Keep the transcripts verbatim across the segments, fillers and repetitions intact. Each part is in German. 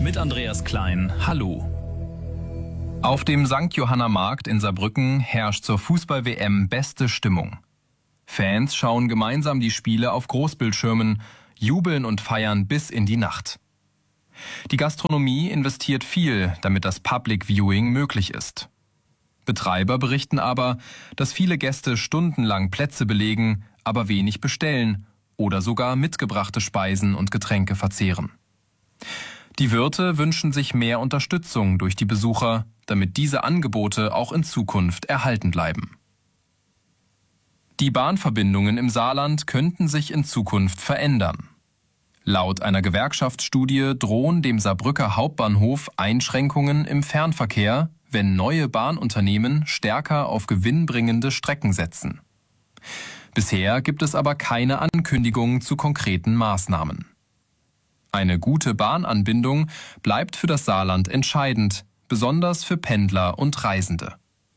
mit Andreas Klein. Hallo. Auf dem Sankt Johanna Markt in Saarbrücken herrscht zur Fußball-W M beste Stimmung. Fans schauen gemeinsam die Spiele auf Großbildschirmen, jubeln und feiern bis in die Nacht. Die Gastronomie investiert viel, damit das Public Viewing möglich ist. Betreiber berichten aber, dass viele Gäste stundenlang Plätze belegen, aber wenig bestellen oder sogar mitgebrachte Speisen und Getränke verzehren. Die Wirte wünschen sich mehr Unterstützung durch die Besucher, damit diese Angebote auch in Zukunft erhalten bleiben. Die Bahnverbindungen im Saarland könnten sich in Zukunft verändern. Laut einer Gewerkschaftsstudie drohen dem Saarbrücker Hauptbahnhof Einschränkungen im Fernverkehr, wenn neue Bahnunternehmen stärker auf gewinnbringende Strecken setzen. Bisher gibt es aber keine Ankündigungen zu konkreten Maßnahmen. Eine gute Bahnanbindung bleibt für das Saarland entscheidend, besonders für Pendler und Reisende.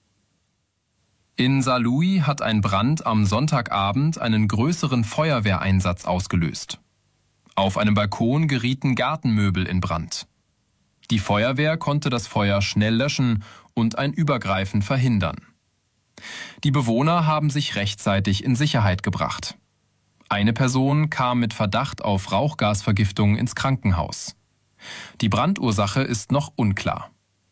In Saarlouis hat ein Brand am Sonntagabend einen größeren Feuerwehreinsatz ausgelöst. Auf einem Balkon gerieten Gartenmöbel in Brand. Die Feuerwehr konnte das Feuer schnell löschen und ein Übergreifen verhindern. Die Bewohner haben sich rechtzeitig in Sicherheit gebracht. Eine Person kam mit Verdacht auf Rauchgasvergiftung ins Krankenhaus. Die Brandursache ist noch unklar.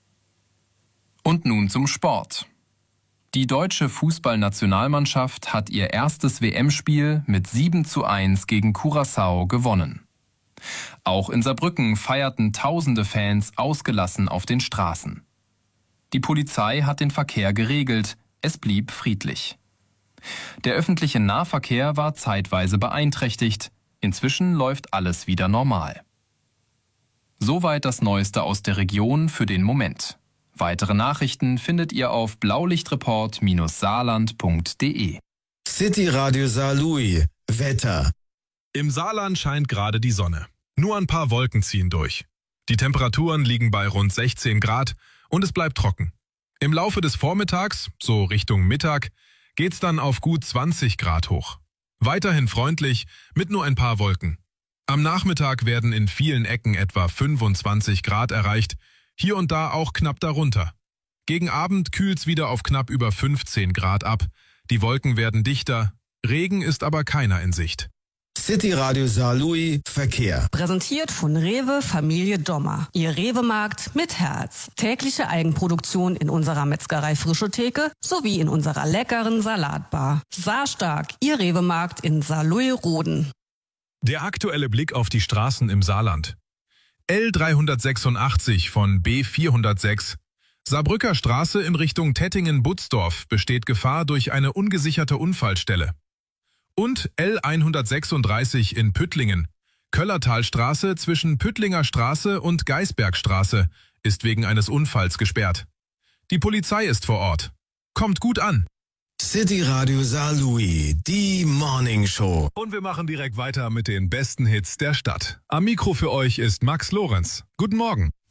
Und nun zum Sport. Die deutsche Fußballnationalmannschaft hat ihr erstes W M-Spiel mit sieben zu eins gegen Curaçao gewonnen. Auch in Saarbrücken feierten tausende Fans ausgelassen auf den Straßen. Die Polizei hat den Verkehr geregelt. Es blieb friedlich. Der öffentliche Nahverkehr war zeitweise beeinträchtigt. Inzwischen läuft alles wieder normal. Soweit das Neueste aus der Region für den Moment. Weitere Nachrichten findet ihr auf blaulichtreport Bindestrich saarland Punkt de. City Radio Saarlouis. Wetter. Im Saarland scheint gerade die Sonne. Nur ein paar Wolken ziehen durch. Die Temperaturen liegen bei rund sechzehn Grad und es bleibt trocken. Im Laufe des Vormittags, so Richtung Mittag, geht's dann auf gut zwanzig Grad hoch. Weiterhin freundlich, mit nur ein paar Wolken. Am Nachmittag werden in vielen Ecken etwa fünfundzwanzig Grad erreicht, hier und da auch knapp darunter. Gegen Abend kühlt's wieder auf knapp über fünfzehn Grad ab. Die Wolken werden dichter, Regen ist aber keiner in Sicht. City Radio Saarlouis Verkehr. Präsentiert von Rewe Familie Dommer. Ihr Rewe-Markt mit Herz. Tägliche Eigenproduktion in unserer Metzgerei Frische Theke sowie in unserer leckeren Salatbar. Saarstark, Ihr Rewe-Markt in Saarlouis-Roden. Der aktuelle Blick auf die Straßen im Saarland. L dreihundertsechsundachtzig von B vierhundertsechs. Saarbrücker Straße in Richtung Tettingen-Butzdorf besteht Gefahr durch eine ungesicherte Unfallstelle. Und L hundertsechsunddreißig in Püttlingen. Köllertalstraße zwischen Püttlinger Straße und Geisbergstraße ist wegen eines Unfalls gesperrt. Die Polizei ist vor Ort. Kommt gut an. City Radio Saarlouis, die Morning Show. Und wir machen direkt weiter mit den besten Hits der Stadt. Am Mikro für euch ist Max Lorenz. Guten Morgen.